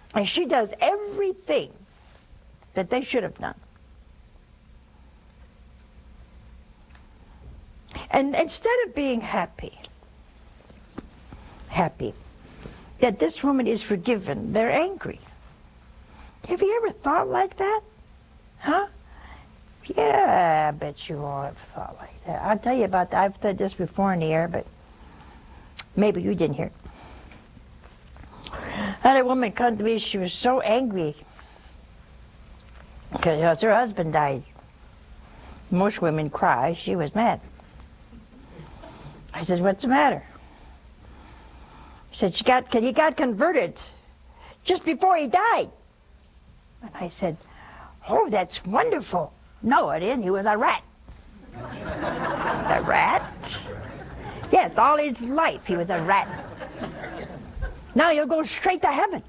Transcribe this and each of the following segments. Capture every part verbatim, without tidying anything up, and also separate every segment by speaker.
Speaker 1: And she does everything that they should have done. And instead of being happy, happy that this woman is forgiven, they're angry. Have you ever thought like that? Huh? Yeah, I bet you all have thought like that. I'll tell you about that. I've said this before in the air, but maybe you didn't hear it. I had a woman come to me. She was so angry because her husband died. Most women cry. She was mad. I said, "What's the matter?" She said, "She got, he got converted just before he died." And I said, "Oh, that's wonderful." "No, it didn't. He was a rat." "A rat?" "Yes, all his life he was a rat. Now you'll go straight to heaven."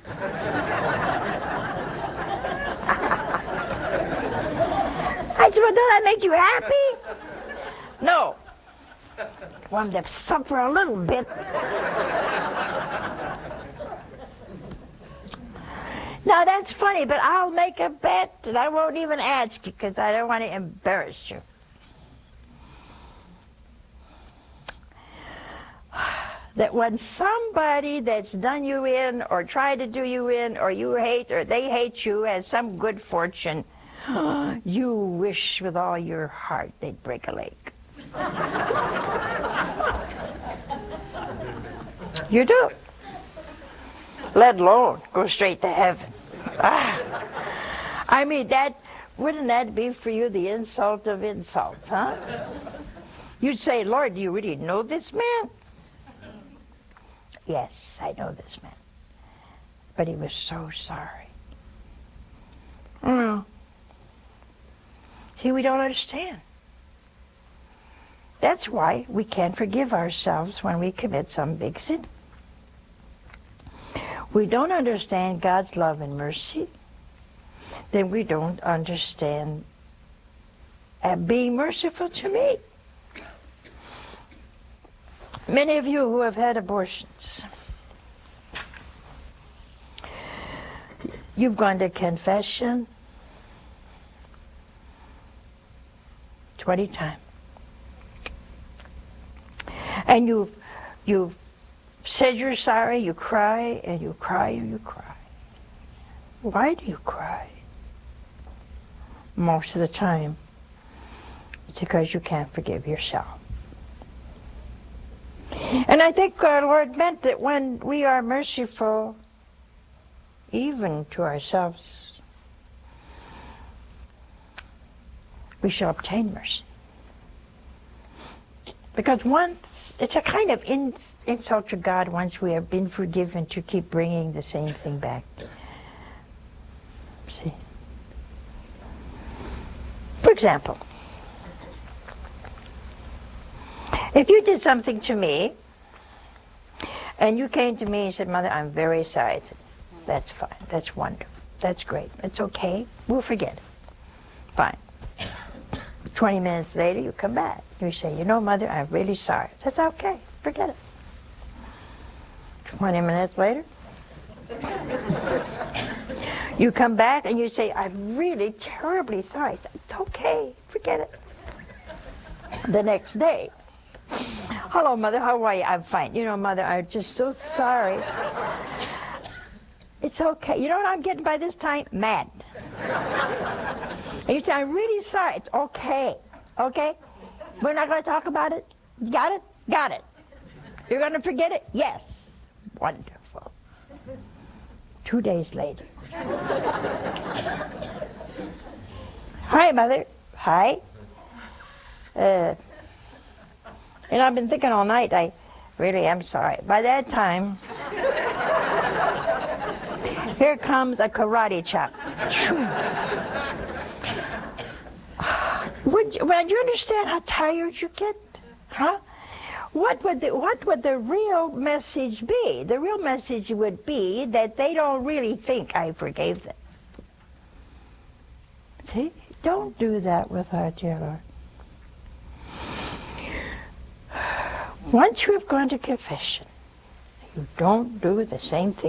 Speaker 1: I said, "Well, does that make you happy?" "No. I want him to suffer a little bit." Now that's funny, but I'll make a bet and I won't even ask you because I don't want to embarrass you. That when somebody that's done you in or tried to do you in or you hate or they hate you has some good fortune, you wish with all your heart they'd break a leg. You do. Let alone go straight to heaven. Ah. I mean, that wouldn't that be for you the insult of insults, huh? You'd say, "Lord, do you really know this man?" "Yes, I know this man. But he was so sorry." Oh. See, we don't understand. That's why we can't forgive ourselves when we commit some big sin. We don't understand God's love and mercy, then we don't understand uh, being merciful to me. Many of you who have had abortions, you've gone to confession twenty times. And you've, you've said you're sorry, you cry, and you cry, and you cry. Why do you cry? Most of the time, it's because you can't forgive yourself. And I think our Lord meant that when we are merciful, even to ourselves, we shall obtain mercy. Because once, it's a kind of in, insult to God once we have been forgiven to keep bringing the same thing back. See? For example, if you did something to me, and you came to me and said, "Mother, I'm very sorry," I said, "That's fine, that's wonderful, that's great, it's okay, we'll forget it." Fine. twenty minutes later, you come back. You say, "You know, Mother, I'm really sorry." That's okay. Forget it. twenty minutes later, you come back and you say, "I'm really terribly sorry." It's okay. Forget it. The next day, "Hello, Mother. How are you?" "I'm fine." "You know, Mother, I'm just so sorry." It's okay. You know what I'm getting by this time? Mad. And you say, "I'm really sorry." It's okay. Okay? We're not going to talk about it? Got it? Got it. You're going to forget it? Yes. Wonderful. Two days later. "Hi, Mother." "Hi." Uh, and I've been thinking all night, I really am sorry. By that time, here comes a karate chop. Would you, would you understand how tired you get? Huh? What would, the, what would the real message be? The real message would be that they don't really think I forgave them. See? Don't do that with our dear Lord. Once you have gone to confession, you don't do the same thing.